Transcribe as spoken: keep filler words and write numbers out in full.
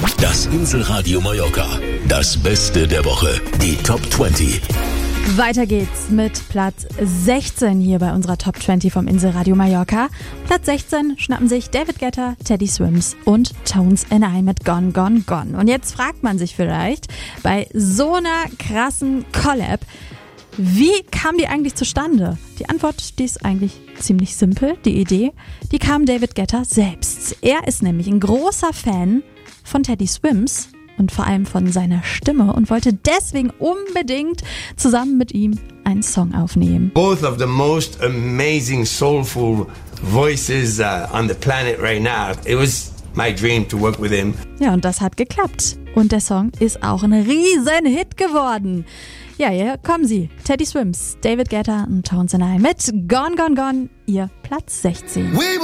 Das Inselradio Mallorca. Das Beste der Woche. Die Top zwanzig. Weiter geht's mit Platz sechzehn hier bei unserer Top zwanzig vom Inselradio Mallorca. Platz sechzehn schnappen sich David Guetta, Teddy Swims und Tones and I mit Gone, Gone, Gone. Und jetzt fragt man sich vielleicht bei so einer krassen Collab, wie kam die eigentlich zustande? Die Antwort, die ist eigentlich ziemlich simpel. Die Idee, die kam David Guetta selbst. Er ist nämlich ein großer Fan von Teddy Swims und vor allem von seiner Stimme und wollte deswegen unbedingt zusammen mit ihm einen Song aufnehmen. Both of the most amazing soulful voices uh, on the planet right now. It was my dream to work with him. Ja, und das hat geklappt. Und der Song ist auch ein riesen Hit geworden. Ja, hier kommen sie. Teddy Swims, David Guetta und Tones and I mit Gone, Gone, Gone, ihr Platz sechzehn. We